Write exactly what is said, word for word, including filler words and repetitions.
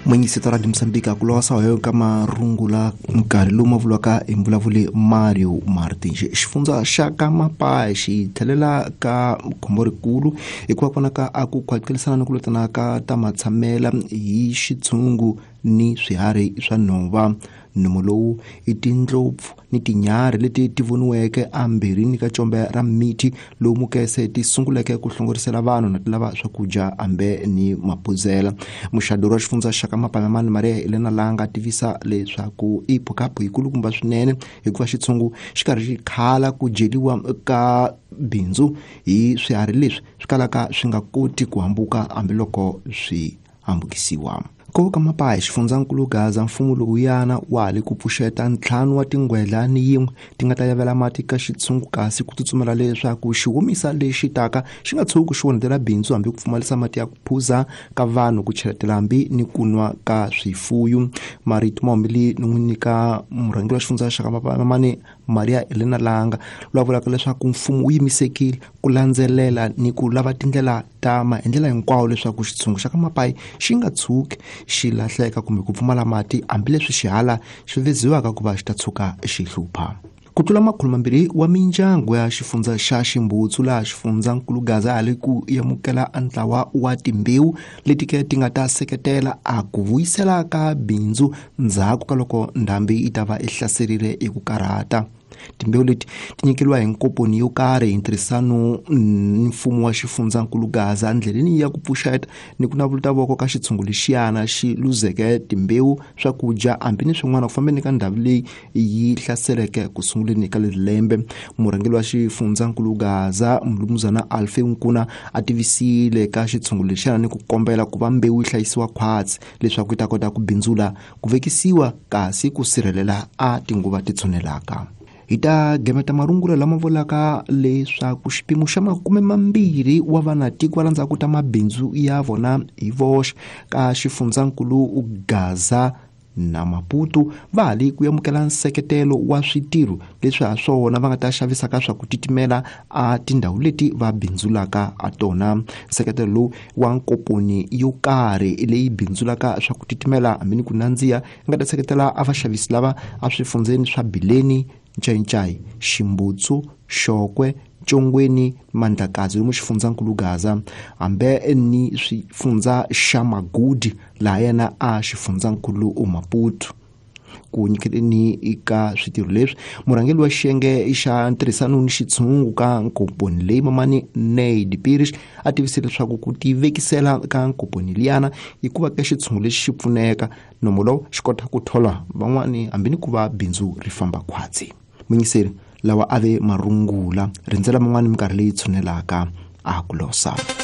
Mwenyisita Radio Msambika kulosa wayo kama rungula mkari luma vulwaka imbulavuli Mario Martins. Shifunza shaka mapa shi telela ka kombori kulu ikuwa kona ka aku kwa kilisana nukulutana ka tamatsamela yi shitsungu ni swihari swa nova numolowu itindlopfu ni tinyari leti tivoniweke ambirini ka combe ra miti lowu mukese ti sunguleke ku hlongorisela vanhu na tilava swakudya ambe ni mapuzela. Muxaduri wa xifunza xa ka Mapamamani Maria Helena Langa tivisa leswaku i phukaphu yikulukumba swinene hikuva xitshungu xi karhi xi khala ku dyeliwa ka bindzu hi swiharhi leswi swi kalaka swi nga koti ku hambuka hambiloko swi hambukisiwa. Ko ka mapa hi xifundzakulu Gaza mfumo lowuyana wa le ku pfuxeta ntlhanu wa tingwedla ni yin'we ti nga ta yavela mati ka xitshungu kasi ku tsutsumela leswaku xi humisa lexi taka xi nga tshuki xi onhetela bindzu hambi ku pfumalisa mati ya ku phuza ka vanhu ku cheletela hambi ni ku nwa ka swifuyu. Marito Mombili ni n'wi nyika murhangeri wa xifundza xa ka Mapamamani Maria Helena Langa loyi a vulaka leswaku mfumo wu yimisekile ku landzelela ni ku lava tindlela ta maendlela hinkwawo leswaku xitshungu xa ka Mapai xi nga tshuki xi lahleka kumbe ku pfumala mati hambileswi xihala xi veziwaka ku va xi ta tshuka xi hlupha. Ku tlula makhulu mambirhi wa mindyangu ya xifundza xa Ximbutsu laha xifundzankulu Gaza ali ku yamukela antlawa wa timbewu leti ke ti nga ta seketela a ku vuyisela ka bindzu ndzhaku ka loko ndhambi yi ta va ihlaserile hi ku karhata. Timbewu leti ti nyikeliwa hi nkoponi yo karhi hi ntirhisano ni mfumo wa xifundzankulu Gaza ndleleni ya ku pfuxeta ni ku navuluta voko ka xitshungu lexiyana xi luzeke timbewu swakudya hambi ni swin'wana ku fambeni ka ndhawu leyi yi hlaseleke ku sunguleni ka lembe. Murhangeri wa xifundzankulu Gaza Mlumuzana Alfe Nkuna a tivisile ka xitshungu lexiyana ni ku kombela ku va mbewu yi hlayisiwa khwatsi leswaku yi ta kota ku bindzula ku vekisiwa kasi ku sirhelela a tinguva ti tshunelaka. Hi ta gemeta marungula lama vulaka leswaku xipimo xa makume mambirhi wa vanatiko va rhandza ku ta mabindzu ya vona hi voxe ka xifundzankulu Gaza na Maputo va hali ku yamukela nseketelo wa switirho leswi ha swona va nga ta xavisaka swa ku titimela a tindhawu leti va bindzulaka a tona. Nseketelo lowu wa nkoponi yo karhi leyi bindzulaka swa ku titimela hambi ni ku nandziha nga ta seketela a vaxavisi lava a swifundzeni swa Bileni, Ncayincayi, Ximbutsu, Xokwe, Congweni, Mandlakazi lomu xifundzankulu Gaza hambe ni xifundza xa Magudi laha yena a xifundzankulu Maputo. Ku nyikeleni eka switirho leswi murhangeri wa xiyenge xa ntirhisano ni xitshungu ka nkoponi leyi Mamani Nade Pirish a tivisile leswaku ku tivekisela ka nkoponi liyana hikuva ka xitshungu lexi xi pfuneka nomo lowu xi kota ku thola van'wani hambi ni ku va bindzu ri famba khwatsi. Munyiseri lawa ave marungula rindzela man'wani minkarhi leyi tshunelaka a kulosa.